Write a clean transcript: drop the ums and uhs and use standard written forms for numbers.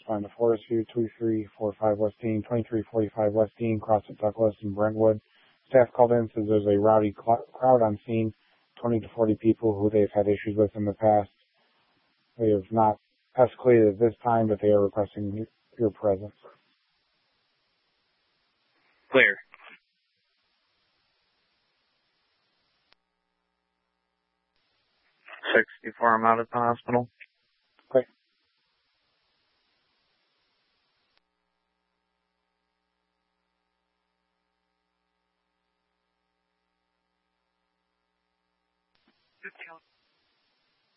respond to Forest View, 2345 West Dean, 2345 West Dean, cross at Douglas and Brentwood. Staff called in, says there's a rowdy crowd on scene, 20 to 40 people who they've had issues with in the past. They have not escalated at this time, but they are requesting your presence. Clear. Before I'm out at the hospital. Okay.